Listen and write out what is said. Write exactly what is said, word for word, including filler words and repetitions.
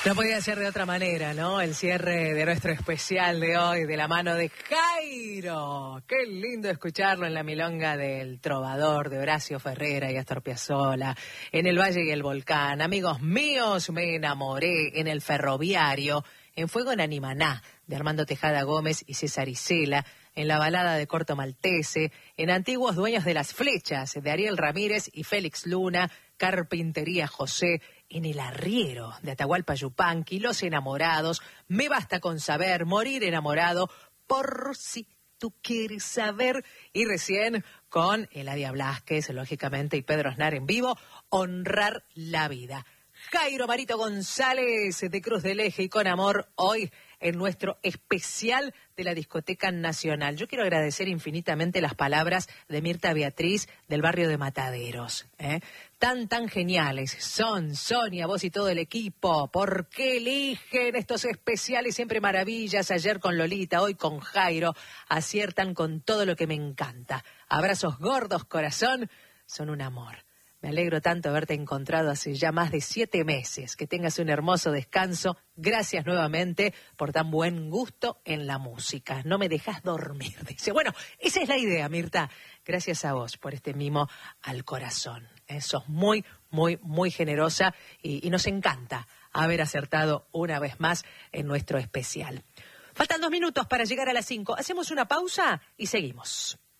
No podía ser de otra manera, ¿no? El cierre de nuestro especial de hoy, de la mano de Jairo. Qué lindo escucharlo en la milonga del Trovador, de Horacio Ferrera y Astor Piazzolla, en el Valle y el Volcán. Amigos míos, me enamoré en el Ferroviario, en Fuego en Animaná, de Armando Tejada Gómez y César Isela, en la balada de Corto Maltese, en Antiguos Dueños de las Flechas, de Ariel Ramírez y Félix Luna, Carpintería José, en El Arriero, de Atahualpa Yupanqui, Los Enamorados, Me Basta con Saber, Morir Enamorado, Por si tú quieres saber, y recién con Eladia Blasquez, lógicamente, y Pedro Aznar en vivo, Honrar la Vida. Jairo Marito González, de Cruz del Eje y Con Amor, hoy en nuestro especial de la Discoteca Nacional. Yo quiero agradecer infinitamente las palabras de Mirta Beatriz del barrio de Mataderos. ¿eh? Tan, tan geniales son, Sonia, vos y todo el equipo. ¿Por qué eligen estos especiales? Siempre maravillas. Ayer con Lolita, hoy con Jairo. Aciertan con todo lo que me encanta. Abrazos gordos, corazón. Son un amor. Me alegro tanto de haberte encontrado hace ya más de siete meses. Que tengas un hermoso descanso. Gracias nuevamente por tan buen gusto en la música. No me dejas dormir, dice. Bueno, esa es la idea, Mirta. Gracias a vos por este mimo al corazón. Eh, sos muy, muy, muy generosa y, y nos encanta haber acertado una vez más en nuestro especial. Faltan dos minutos para llegar a las cinco. Hacemos una pausa y seguimos.